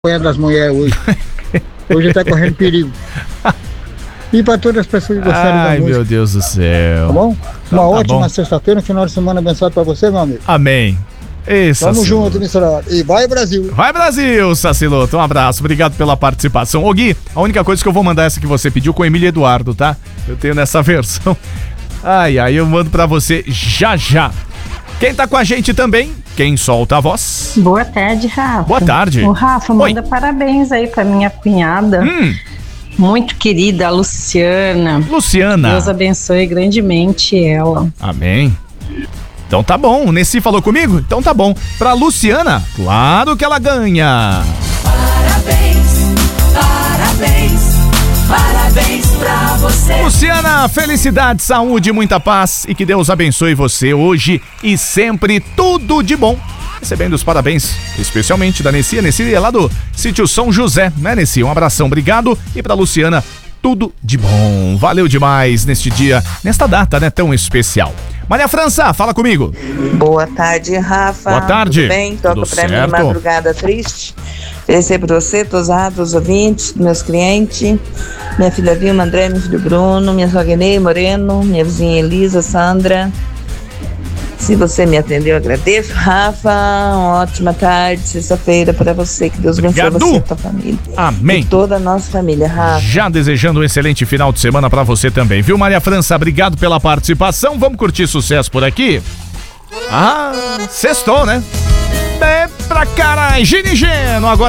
das mulheres hoje. Hoje tá correndo perigo. E para todas as pessoas que gostaram da música. Ai, meu Deus do céu. Tá bom? Uma ótima bom. sexta-feira, um final de semana abençoado pra você, meu amigo. Amém. Isso, Tamo junto, misturado. E vai, Brasil! Vai, Brasil, Saciloto. Um abraço, obrigado pela participação. Ô, Gui, a única coisa que eu vou mandar é essa que você pediu com Emílio Eduardo, tá? Eu tenho nessa versão. Ai, eu mando pra você já já. Quem tá com a gente também? Quem solta a voz? Boa tarde, Rafa. Boa tarde. O Rafa, manda parabéns aí pra minha cunhada. Muito querida, a Luciana. Luciana. Deus abençoe grandemente ela. Amém. Então tá bom, o Nessi falou comigo? Então tá bom. Pra Luciana, claro que ela ganha. Parabéns, parabéns, parabéns pra você. Luciana, felicidade, saúde, muita paz e que Deus abençoe você hoje e sempre, tudo de bom. Recebendo os parabéns, especialmente da Nessi. A Nessi é lá do sítio São José, né, Nessi? Um abração, obrigado. E pra Luciana, tudo de bom. Valeu demais neste dia, nesta data, né, tão especial. Maria França, fala comigo. Boa tarde, Rafa. Boa tarde. Tudo bem? Toca Tudo pra certo? mim Madrugada Triste. Oferecer pra você, todos ouvintes, meus clientes, minha filha Vilma, André, meu filho Bruno, minha sogra Inês Moreno, minha vizinha Elisa, Sandra. Se você me atendeu, eu agradeço. Rafa, uma ótima tarde, sexta-feira pra você. Que Deus abençoe você e a tua família. Amém. E toda a nossa família, Rafa. Já desejando um excelente final de semana pra você também, viu, Maria França? Obrigado pela participação. Vamos curtir sucesso por aqui? Sextou, né? É pra caralho. Gino e Geno, agora